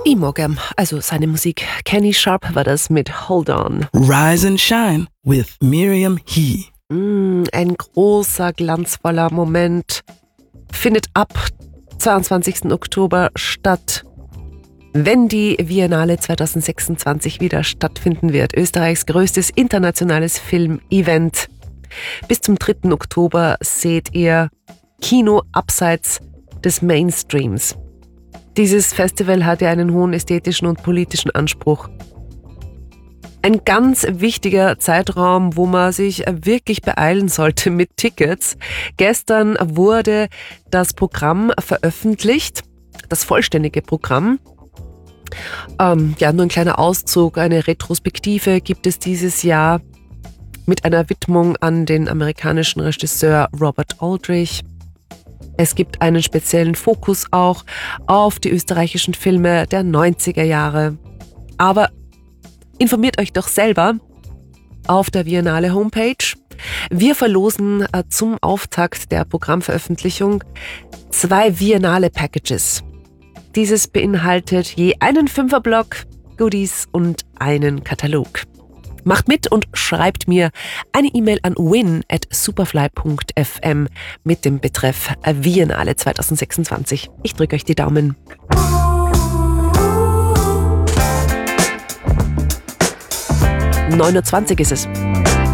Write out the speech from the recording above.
Ich mag ihn, also seine Musik. Kenny Sharp war das mit Hold On. Rise and Shine with Miriam He. Ein großer, glanzvoller Moment findet ab 22. Oktober statt, wenn die Biennale 2026 wieder stattfinden wird. Österreichs größtes internationales Filmevent. Bis zum 3. Oktober seht ihr Kino abseits des Mainstreams. Dieses Festival hat ja einen hohen ästhetischen und politischen Anspruch. Ein ganz wichtiger Zeitraum, wo man sich wirklich beeilen sollte mit Tickets. Gestern wurde das Programm veröffentlicht, das vollständige Programm. Nur ein kleiner Auszug, eine Retrospektive gibt es dieses Jahr mit einer Widmung an den amerikanischen Regisseur Robert Aldrich. Es gibt einen speziellen Fokus auch auf die österreichischen Filme der 90er Jahre. Aber informiert euch doch selber auf der Biennale Homepage. Wir verlosen zum Auftakt der Programmveröffentlichung 2 Biennale Packages. Dieses beinhaltet je einen 5er-Block, Goodies und einen Katalog. Macht mit und schreibt mir eine E-Mail an win@superfly.fm mit dem Betreff Biennale 2026. Ich drücke euch die Daumen. 9:20 Uhr ist es.